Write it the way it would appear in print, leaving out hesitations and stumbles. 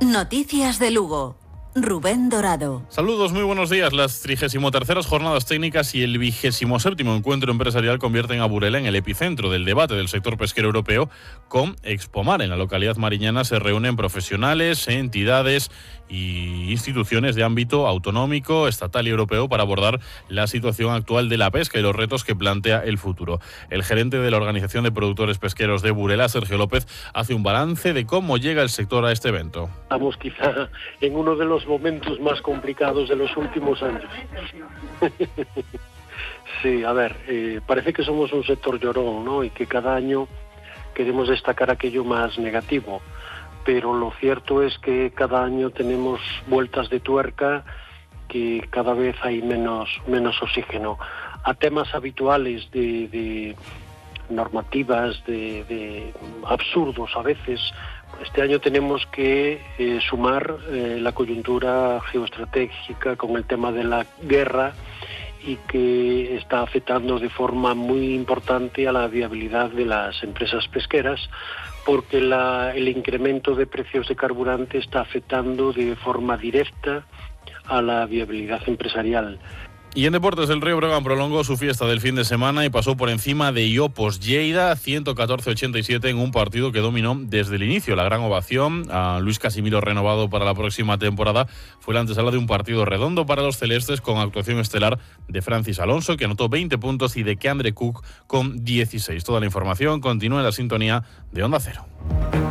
Noticias de Lugo. Rubén Dorado. Saludos, muy buenos días. Las 33ª jornadas técnicas y el 27º encuentro empresarial convierten a Burela en el epicentro del debate del sector pesquero europeo con Expomar. En la localidad mariñana se reúnen profesionales, entidades y instituciones de ámbito autonómico, estatal y europeo para abordar la situación actual de la pesca y los retos que plantea el futuro. El gerente de la Organización de Productores Pesqueros de Burela, Sergio López, hace un balance de cómo llega el sector a este evento. Estamos quizá en uno de los momentos más complicados de los últimos años. Sí, a ver, parece que somos un sector llorón, ¿no? Y que cada año queremos destacar aquello más negativo, pero lo cierto es que cada año tenemos vueltas de tuerca, que cada vez hay menos oxígeno. A temas habituales de normativas, de absurdos a veces. Este año tenemos que sumar la coyuntura geoestratégica con el tema de la guerra y que está afectando de forma muy importante a la viabilidad de las empresas pesqueras, porque el incremento de precios de carburante está afectando de forma directa a la viabilidad empresarial. Y en deportes, el Río Breogán prolongó su fiesta del fin de semana y pasó por encima de Iopos Lleida 114-87 en un partido que dominó desde el inicio. La gran ovación a Luis Casimiro, renovado para la próxima temporada, fue la antesala de un partido redondo para los celestes con actuación estelar de Francis Alonso, que anotó 20 puntos, y de Keandre Cook con 16. Toda la información continúa en la sintonía de Onda Cero.